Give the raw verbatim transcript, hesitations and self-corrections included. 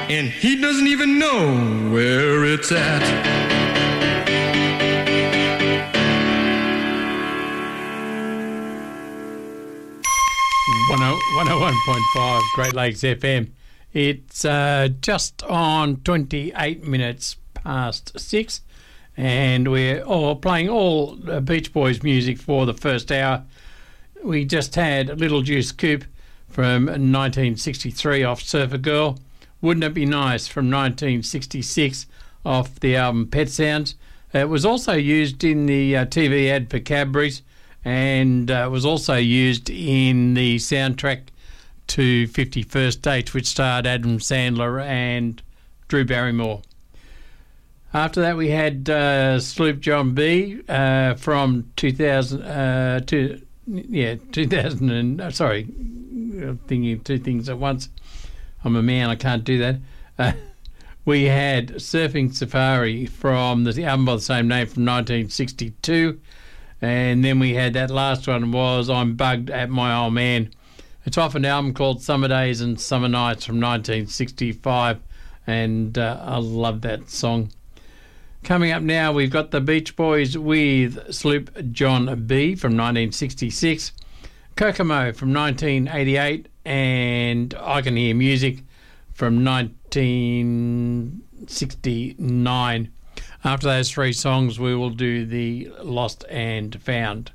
and he doesn't even know where it's at. one oh one point five Great Lakes F M. It's uh, just on twenty-eight minutes past six, and we're all playing all uh, Beach Boys music for the first hour. We just had Little Juice Coupe from nineteen sixty-three off Surfer Girl. Wouldn't It Be Nice from nineteen sixty-six off the album Pet Sounds. It was also used in the uh, T V ad for Cadbury's, and uh, was also used in the soundtrack to fifty-first Dates, which starred Adam Sandler and Drew Barrymore. After that, we had uh, Sloop John B uh, from two thousand, uh, two, yeah, two thousand, and uh, sorry, I'm thinking two things at once. I'm a man, I can't do that. Uh, we had Surfing Safari from the album by the same name from nineteen sixty-two. And then we had that last one was I'm Bugged at My Old Man. It's off an album called Summer Days and Summer Nights from nineteen sixty-five, and uh, I love that song. Coming up now, we've got the Beach Boys with Sloop John B from nineteen sixty-six, Kokomo from nineteen eighty-eight, and I Can Hear Music from nineteen sixty-nine. After those three songs, we will do the Lost and Found.